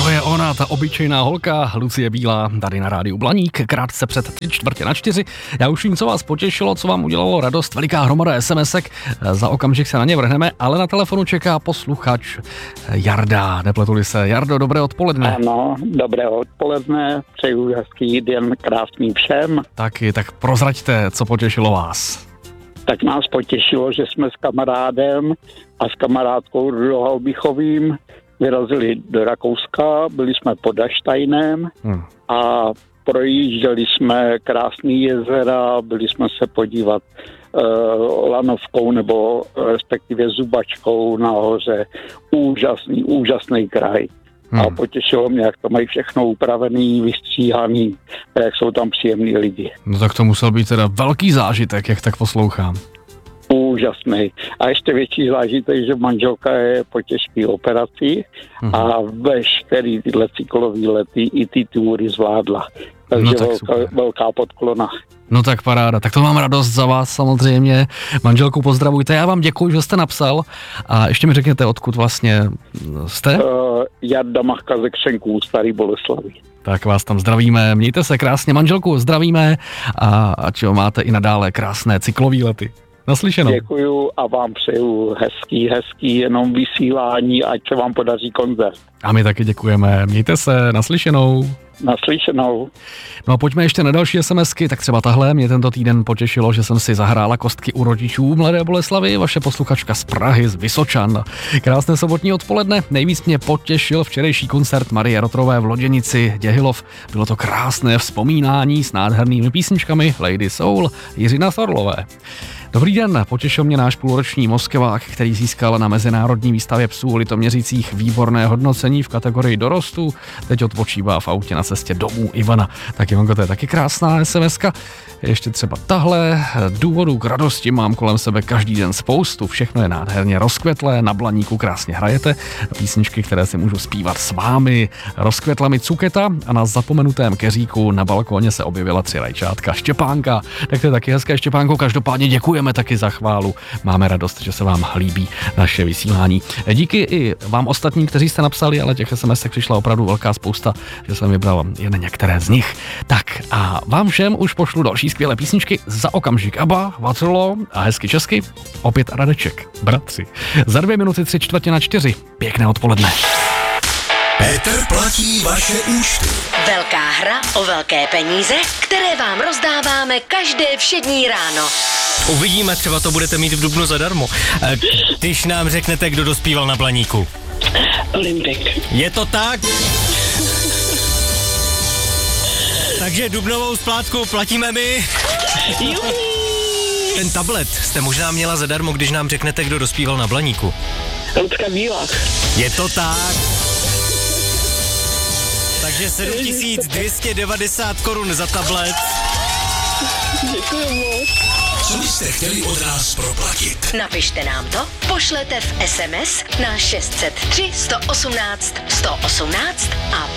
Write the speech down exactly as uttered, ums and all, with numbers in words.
To je ona, ta obyčejná holka, Lucie Bílá, tady na rádiu Blaník, krátce před tři čtvrtě na čtyři. Já už vím, co vás potěšilo, co vám udělalo radost, veliká hromada SMSek, za okamžik se na ně vrhneme, ale na telefonu čeká posluchač Jarda, nepletu-li se. Jardo, dobré odpoledne. Ano, dobré odpoledne, přeju hezký den, krásný všem. Taky, tak prozraďte, co potěšilo vás. Tak nás potěšilo, že jsme s kamarádem a s kamarádkou Rudou Halbichovým vyrazili do Rakouska, byli jsme pod Daštajnem hmm. a projížděli jsme krásný jezera, byli jsme se podívat uh, Lanovkou nebo respektive Zubačkou nahoře. Úžasný, úžasný kraj. Hmm. A potěšilo mě, jak to mají všechno upravený, vystříhaný, jak jsou tam příjemní lidi. No tak to musel být teda velký zážitek, jak tak poslouchám. Úžasný. A ještě větší zážitek, že manželka je po těžké operaci hmm. a veškerý tyhle cyklový lety i ty tury zvládla. Takže no tak velká, velká podklona. No tak paráda, tak to mám radost za vás samozřejmě. Manželku pozdravujte, já vám děkuji, že jste napsal a ještě mi řekněte, odkud vlastně jste? Uh, Jarda Machka ze Křenků, Starý Boleslaví. Tak vás tam zdravíme, mějte se krásně, manželku zdravíme a ať máte i nadále krásné cyklový lety. Naslyšenou. Děkuju a vám přeju hezký, hezký jenom vysílání, ať se vám podaří koncert. A my taky děkujeme, mějte se, naslyšenou. Naslyšenou. No a pojďme ještě na další SMSky, tak třeba tahle. Mě tento týden potěšilo, že jsem si zahrála kostky u rodičů Mladé Boleslavi, vaše posluchačka z Prahy, z Vysočan. Krásné sobotní odpoledne, nejvíc mě potěšil včerejší koncert Marie Rotrové v Loděnici, Děhilov. Bylo to krásné vzpomínání s nádhernými písničkami Lady Soul, Jiřina Thorlové. Dobrý den, potěšil mě náš půlroční Moskvák, který získal na mezinárodní výstavě psů u Litoměřicích výborné hodnocení v kategorii dorostu. Teď odpočívá v autě na cestě domů Ivana. Tak Ivanko, to je taky krásná SMSka. Ještě třeba tahle. Důvodů k radosti mám kolem sebe každý den spoustu. Všechno je nádherně rozkvetlé, na Blaníku krásně hrajete. Písničky, které si můžu zpívat s vámi. Rozkvetla mi cuketa a na zapomenutém keříku na balkóně se objevila tři rajčátka. Štěpánka, tak to je taky hezké, Štěpánko, každopádně děkujeme taky za chválu. Máme radost, že se vám líbí naše vysílání. Díky i vám ostatním, kteří jste napsali, ale těch es em es přišla opravdu velká spousta, že jsem vybral jen některé z nich. Tak a vám všem už pošlu další skvělé písničky. Za okamžik Abba, Waterloo a hezky česky opět Radeček, bratři. Za dvě minuty tři čtvrtě na čtyři. Pěkné odpoledne. Petr platí vaše účty. Velká hra o velké peníze, které vám rozdáváme každé všední ráno. Uvidíme, třeba to budete mít v dubnu zadarmo. Když nám řeknete, kdo dospíval na Blaníku. Olympik. Je to tak? Takže dubnovou splátku platíme my. Ten tablet jste možná měla zadarmo, když nám řeknete, kdo dospíval na Blaníku. Lucka Bílá. Je to tak. Takže sedm tisíc dvě stě devadesát korun za tablet. Děkuji moc. Co byste chtěli od nás proplatit? Napište nám to, pošlete v es em es na šest set tři sto osmnáct sto osmnáct a